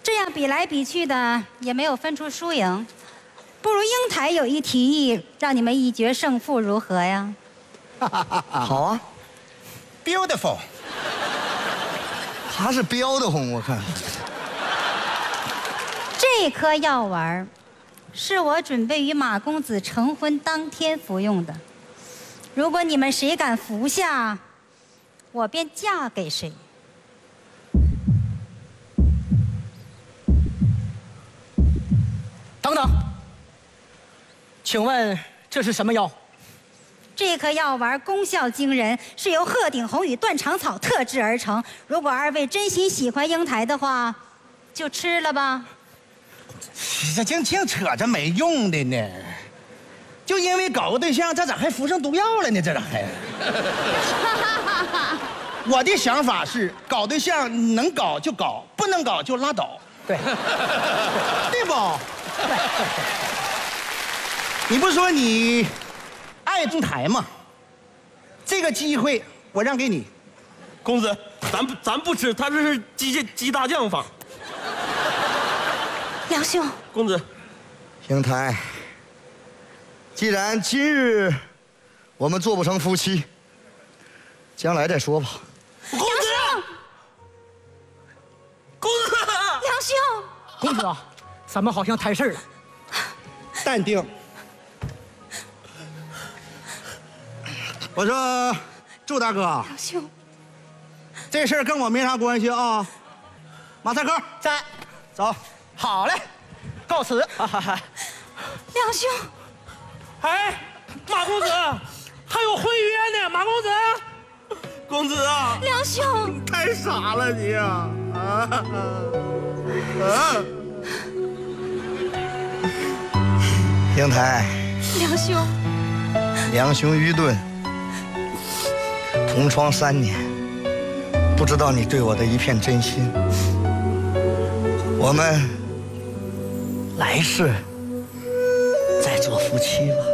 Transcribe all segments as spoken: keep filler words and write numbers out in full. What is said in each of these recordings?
这样比来比去的也没有分出输赢，不如英台有一提议，让你们一决胜负，如何呀？ 好啊 ，beautiful。 他是标的红，我看。 这颗药丸是我准备与马公子成婚当天服用的。如果你们谁敢服下，我便嫁给谁。 等等，请问这是什么药？ 这颗药丸功效惊人，是由鹤顶红与断肠草特制而成。如果二位真心喜欢英台的话，就吃了吧。 这净净扯这没用的呢，就因为搞个对象，这咋还服上毒药了呢？这咋还？我的想法是，搞对象能搞就搞，不能搞就拉倒。 对， 对不？对。你不说你爱英台吗？这个机会我让给你。 公子，咱不咱不吃，他这是鸡鸡大酱法。 梁兄， 公子， 英台，既然今日我们做不成夫妻，将来再说吧。 公子，公子， 梁兄， 公子啊，咱们好像摊事儿了。 淡定。我说，祝大哥， 梁兄， 这事儿跟我没啥关系啊。马赛克， 在， 走。 好嘞，告辞。 梁兄， 哎，马公子，还有婚约呢，马公子，公子啊， 梁兄， 太傻了你啊啊啊！ 英台， 梁兄， 两兄愚钝，同窗三年，不知道你对我的一片真心。我们来世再做夫妻吧。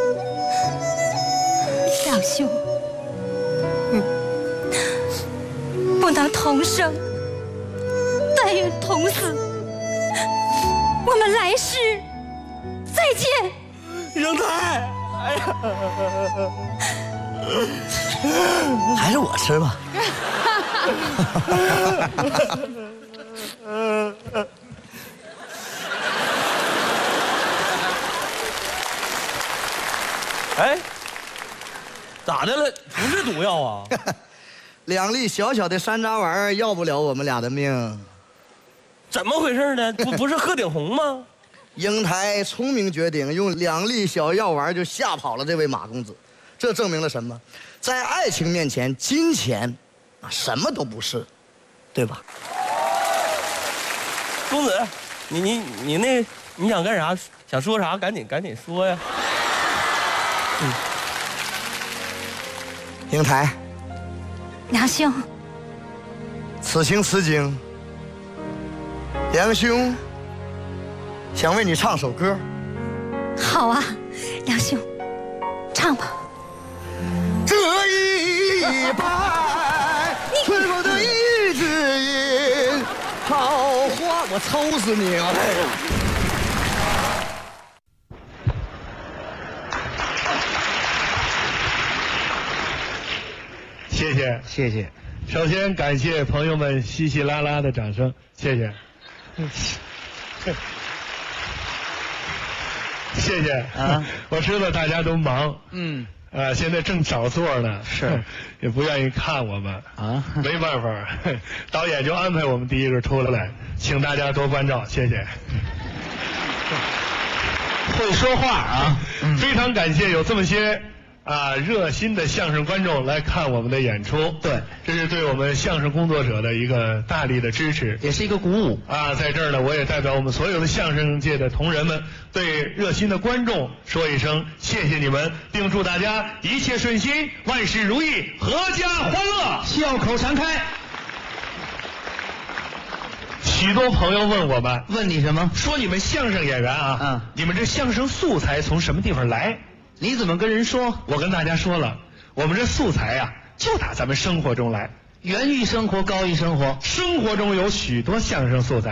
梁兄，不能同生，但愿同死。我们来世再见。 英台，哎呀， 还是我吃吧。 哎，咋的了？不是毒药啊？ 两粒小小的山楂丸要不了我们俩的命。 怎么回事呢？不不是鹤顶红吗？ 英台聪明绝顶，用两粒小药丸就吓跑了这位马公子。这证明了什么？在爱情面前，金钱啊什么都不是，对吧？ 公子，你你你那你想干啥？想说啥？赶紧赶紧说呀！ 嗯，英台， 梁兄， 此情此景，梁兄想为你唱首歌。 好啊，梁兄，唱吧。 这一拜，春风的一枝银，桃花，我抽死你啊！ 谢谢谢谢。 首先感谢朋友们稀稀拉拉的掌声，谢谢。谢谢啊！我知道大家都忙，嗯，啊，现在正找座呢，是，也不愿意看我们啊，没办法，导演就安排我们第一个出来，请大家多关照，谢谢。会说话啊，嗯、非常感谢有这么些。啊，热心的相声观众来看我们的演出，对，这是对我们相声工作者的一个大力的支持，也是一个鼓舞啊！在这儿呢，我也代表我们所有的相声界的同仁们，对热心的观众说一声谢谢你们，并祝大家一切顺心，万事如意，阖家欢乐，笑口常开。许多朋友问我们，问你什么？说你们相声演员啊，嗯，你们这相声素材从什么地方来？你怎么跟人说？我跟大家说了，我们这素材呀、啊，就打咱们生活中来，源于生活，高于生活。生活中有许多相声素材。